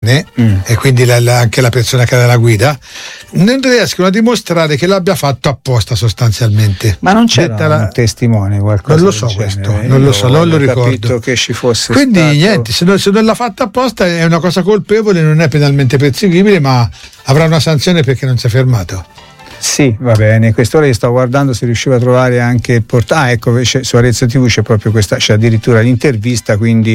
carne, e quindi anche la persona che era la guida, non riescono a dimostrare che l'abbia fatto apposta sostanzialmente. Ma non c'era un testimone, qualcosa? Non lo so questo, non lo ricordo. Che ci fosse quindi stato... niente, se non l'ha fatta apposta è una cosa colpevole, non è penalmente perseguibile, ma avrà una sanzione perché non si è fermato. Sì, va bene. Quest'ora io stavo guardando se riuscivo a trovare anche ecco, su Arezzo TV c'è proprio questa, c'è addirittura l'intervista, quindi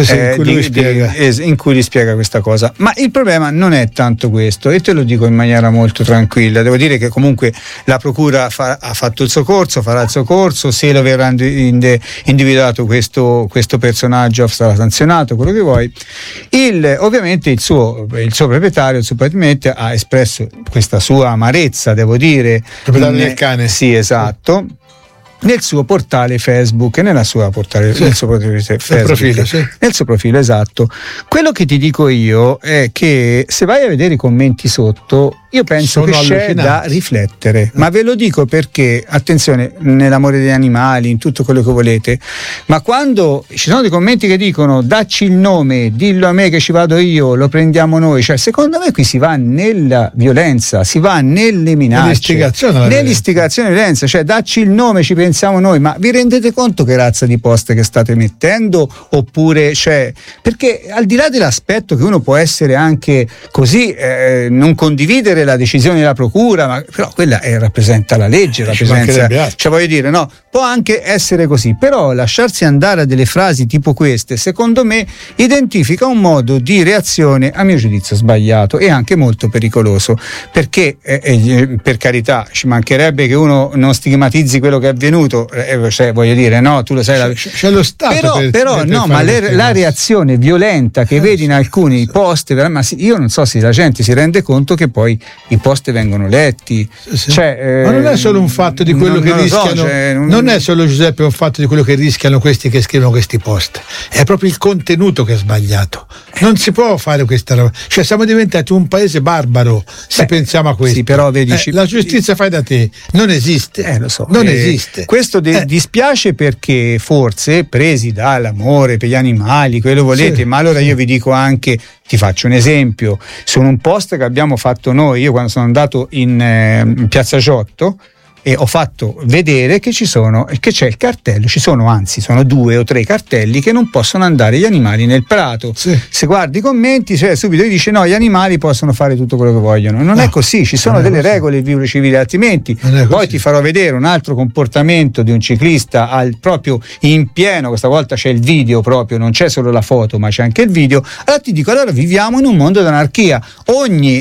in cui lui spiega questa cosa. Ma il problema non è tanto questo, e te lo dico in maniera molto tranquilla. Devo dire che comunque la procura ha fatto il suo corso, farà il suo corso, se lo verrà individuato questo personaggio sarà sanzionato, quello che vuoi. Ovviamente il suo proprietario, il suo proprietario ha espresso questa sua amarezza, devo dire, proprietario del cane. Sì, esatto, nel suo portale Facebook e nel suo profilo Facebook, nel suo profilo, esatto. Quello che ti dico io è che se vai a vedere i commenti sotto, io penso che c'è da riflettere, ma ve lo dico perché, attenzione, nell'amore degli animali, in tutto quello che volete, ma quando ci sono dei commenti che dicono dacci il nome, dillo a me che ci vado io, lo prendiamo noi, cioè secondo me qui si va nella violenza, si va nelle minacce, nell'istigazione alla violenza, cioè dacci il nome, ci pensiamo noi. Ma vi rendete conto che razza di post che state mettendo? Oppure, cioè, perché al di là dell'aspetto che uno può essere anche così, non condividere la decisione della procura, ma però quella rappresenta la legge, cioè voglio dire, no, può anche essere così, però lasciarsi andare a delle frasi tipo queste, secondo me identifica un modo di reazione a mio giudizio sbagliato e anche molto pericoloso, perché per carità ci mancherebbe che uno non stigmatizzi quello che è avvenuto, cioè voglio dire, no, tu lo sai, c'è lo Stato però no, ma la reazione violenta che vedi in alcuni post, ma io non so se la gente si rende conto che poi i post vengono letti. Sì. Cioè, ma non è solo un fatto di quello che rischiano, non è solo, Giuseppe, un fatto di quello che rischiano questi che scrivono questi post, è proprio il contenuto che è sbagliato. Non si può fare questa roba, cioè siamo diventati un paese barbaro se pensiamo a questo. Sì, però vedi, la giustizia fai da te non esiste, lo so, non esiste. Questo dispiace perché forse presi dall'amore per gli animali, quello volete, ma allora io vi dico anche, ti faccio un esempio, su un post che abbiamo fatto noi, io quando sono andato in Piazza Giotto, e ho fatto vedere che c'è il cartello, sono 2 o 3 cartelli che non possono andare gli animali nel prato. Sì. Se guardi i commenti, cioè, subito dice no, gli animali possono fare tutto quello che vogliono. Non è così, ci sono delle regole di vivere civile, altrimenti poi ti farò vedere un altro comportamento di un ciclista proprio in pieno, questa volta c'è il video proprio, non c'è solo la foto ma c'è anche il video. Allora ti dico, allora viviamo in un mondo d'anarchia, ogni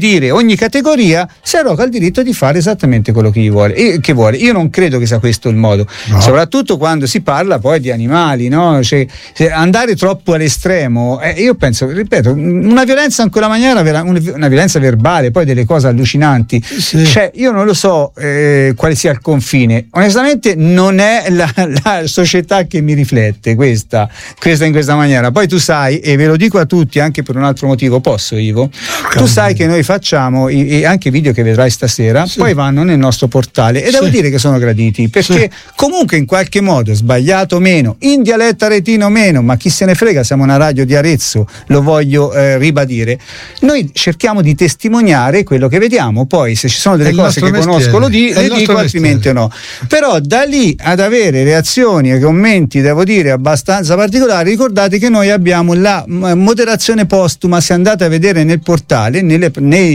categoria si arroga il diritto di fare esattamente quello che vuole. Io non credo che sia questo il modo, soprattutto quando si parla poi di animali, no? Cioè, andare troppo all'estremo, io penso, ripeto, una violenza in quella maniera, una violenza verbale, poi delle cose allucinanti, cioè io non lo so quale sia il confine, onestamente non è la società che mi riflette questa in questa maniera. Poi tu sai, e ve lo dico a tutti anche per un altro motivo, posso, Ivo? Tu sai che noi facciamo anche video che vedrai stasera, poi vanno nel nostro portale e devo dire che sono graditi, perché comunque in qualche modo, sbagliato o meno, in dialetto aretino o meno, ma chi se ne frega, siamo una radio di Arezzo, lo voglio ribadire, noi cerchiamo di testimoniare quello che vediamo, poi se ci sono delle cose che conosco le dico, altrimenti no. Però da lì ad avere reazioni e commenti, devo dire, abbastanza particolari, ricordate che noi abbiamo la moderazione postuma. Se andate a vedere nel portale, nelle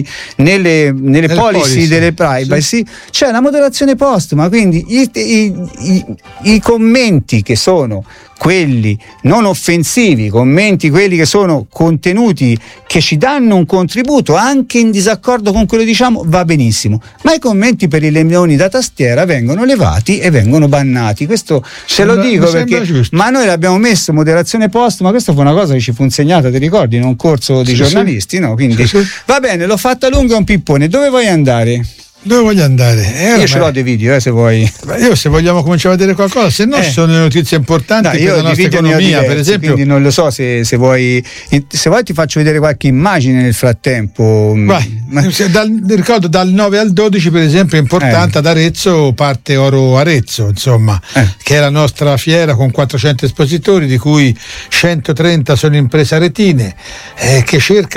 policy delle privacy, c'è la moderazione postuma, quindi i commenti che sono quelli non offensivi, commenti quelli che sono contenuti che ci danno un contributo anche in disaccordo con quello diciamo, va benissimo, ma i commenti per i legnoni da tastiera vengono levati e vengono bannati. Questo ce lo dico perché ma noi l'abbiamo messo moderazione postuma, questa fu una cosa che ci fu insegnata, ti ricordi, in un corso di giornalisti, no? Quindi va bene, l'ho fatta lunga, un pippone. Dove vuoi andare? Dove voglio andare? Io ce l'ho dei video, se vuoi. Io se vogliamo cominciare a vedere qualcosa, se no sono le notizie importanti per la nostra economia, per esempio. Quindi non lo so se vuoi ti faccio vedere qualche immagine nel frattempo. Vai. Ricordo dal 9 al 12 per esempio è importante ad Arezzo, parte Oro Arezzo, insomma, che è la nostra fiera con 400 espositori, di cui 130 sono imprese aretine, che cerca